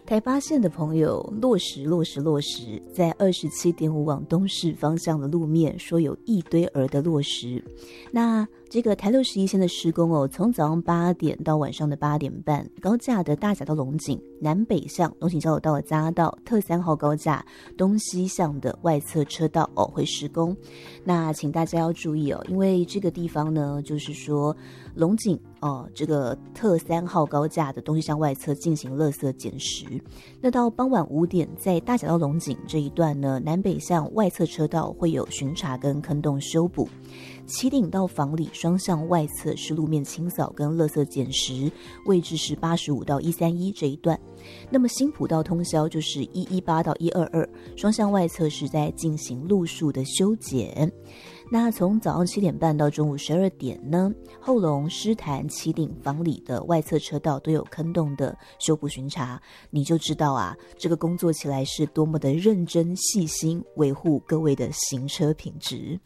台八线的朋友落实，在27.5往东市方向的路面说有一堆儿的落石。那这个台61线的施工哦，从早上8点到晚上的8点半，高架的大甲到龙井南北向龙井交流道的匝道特3号高架东西向的外侧车道哦会施工。那请大家要注意哦，因为这个地方呢，就是说龙井这个特3号高架的东西向外侧进行垃圾捡拾。那到傍晚5点，在大甲到龙井这一段呢，南北向外侧车道会有巡查跟坑洞修补。旗顶到房里双向外侧是路面清扫跟垃圾捡拾，位置是85到131这一段。那么新埔到通霄就是118到122，双向外侧是在进行路树的修剪。那从早上7点半到中午12点呢，后龙、狮潭、旗顶、房里的外侧车道都有坑洞的修补巡查，你就知道啊，这个工作起来是多么的认真细心，维护各位的行车品质。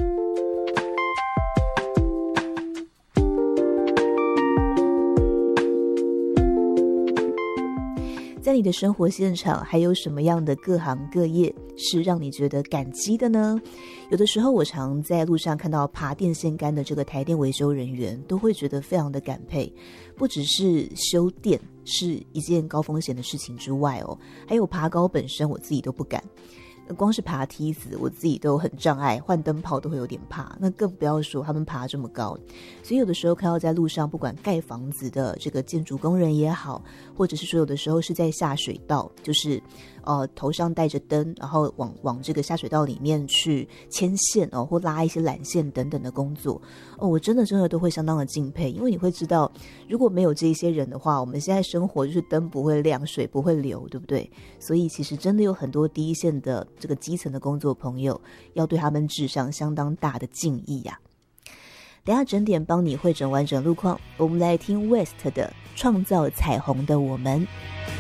在你的生活现场，还有什么样的各行各业是让你觉得感激的呢？有的时候我常在路上看到爬电线杆的这个台电维修人员，都会觉得非常的感佩。不只是修电是一件高风险的事情之外哦，还有爬高本身我自己都不敢。光是爬梯子我自己都很障碍，换灯泡都会有点怕，那更不要说他们爬这么高。所以有的时候看到在路上不管盖房子的这个建筑工人也好，或者是说有的时候是在下水道，就是头上带着灯，然后往这个下水道里面去牵线或拉一些缆线等等的工作我真的都会相当的敬佩。因为你会知道，如果没有这些人的话，我们现在生活就是灯不会亮，水不会流，对不对？所以其实真的有很多第一线的这个基层的工作朋友，要对他们致上相当大的敬意呀。等一下整点帮你汇整完整路况，我们来听 West 的《创造彩虹的我们》。